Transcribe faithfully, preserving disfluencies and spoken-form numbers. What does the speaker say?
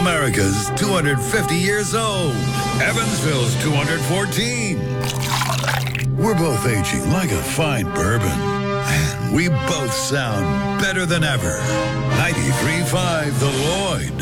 America's two hundred fifty years old. Evansville's two hundred fourteen. We're both aging like a fine bourbon. And we both sound better than ever. ninety-three point five The Lloyd.